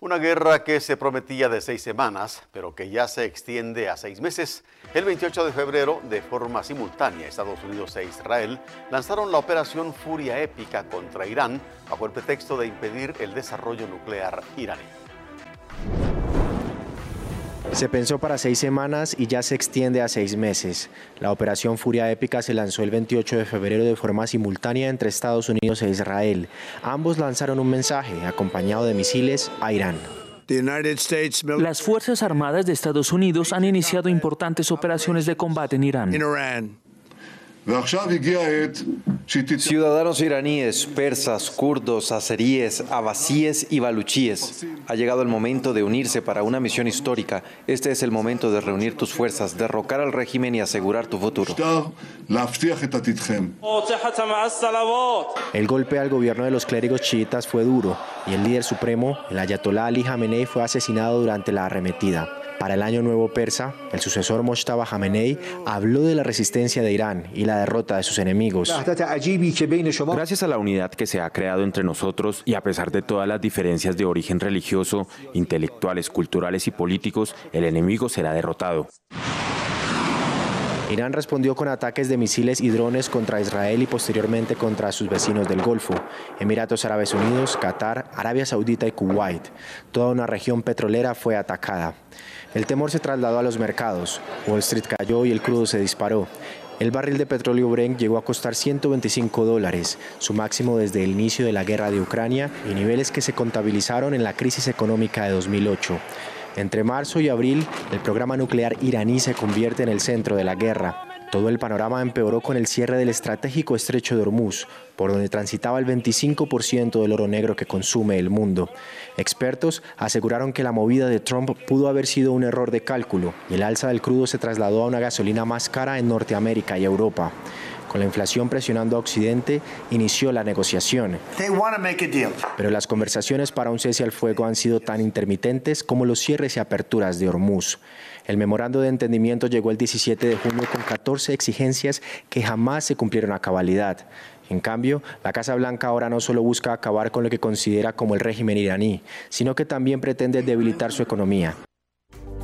Una guerra que se prometía de 6 semanas, pero que ya se extiende a 6 meses. El 28 de febrero, de forma simultánea, Estados Unidos e Israel lanzaron la operación Furia Épica contra Irán bajo el pretexto de impedir el desarrollo nuclear iraní. Se pensó para 6 semanas y ya se extiende a 6 meses. La operación Furia Épica se lanzó el 28 de febrero de forma simultánea entre Estados Unidos e Israel. Ambos lanzaron un mensaje acompañado de misiles a Irán. Las Fuerzas Armadas de Estados Unidos han iniciado importantes operaciones de combate en Irán. Ciudadanos iraníes, persas, kurdos, azeríes, abasíes y baluchíes. Ha llegado el momento de unirse para una misión histórica. Este es el momento de reunir tus fuerzas, derrocar al régimen y asegurar tu futuro. El golpe al gobierno de los clérigos chiitas fue duro y el líder supremo, el ayatolá Ali Jamenei, fue asesinado durante la arremetida. Para el Año Nuevo Persa, el sucesor Mojtaba Jamenei habló de la resistencia de Irán y la derrota de sus enemigos. Gracias a la unidad que se ha creado entre nosotros y a pesar de todas las diferencias de origen religioso, intelectuales, culturales y políticos, el enemigo será derrotado. Irán respondió con ataques de misiles y drones contra Israel y posteriormente contra sus vecinos del Golfo, Emiratos Árabes Unidos, Qatar, Arabia Saudita y Kuwait. Toda una región petrolera fue atacada. El temor se trasladó a los mercados. Wall Street cayó y el crudo se disparó. El barril de petróleo Brent llegó a costar $125, su máximo desde el inicio de la guerra de Ucrania y niveles que se contabilizaron en la crisis económica de 2008. Entre marzo y abril, el programa nuclear iraní se convierte en el centro de la guerra. Todo el panorama empeoró con el cierre del estratégico estrecho de Hormuz, por donde transitaba el 25% del oro negro que consume el mundo. Expertos aseguraron que la movida de Trump pudo haber sido un error de cálculo y el alza del crudo se trasladó a una gasolina más cara en Norteamérica y Europa. Con la inflación presionando a Occidente, inició la negociación. Pero las conversaciones para un cese al fuego han sido tan intermitentes como los cierres y aperturas de Hormuz. El memorando de entendimiento llegó el 17 de junio con 14 exigencias que jamás se cumplieron a cabalidad. En cambio, la Casa Blanca ahora no solo busca acabar con lo que considera como el régimen iraní, sino que también pretende debilitar su economía.